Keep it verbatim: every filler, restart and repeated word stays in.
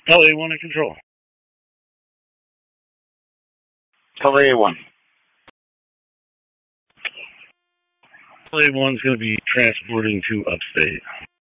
L A one in control. L A one. L A one's going to be transporting to upstate.